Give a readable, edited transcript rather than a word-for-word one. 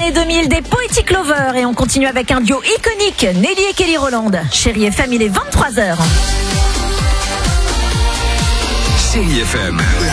années 2000 des Poetic Lovers et on continue avec un duo iconique, Nelly et Kelly Rowland. Chérie FM, il est 23h. Chérie FM.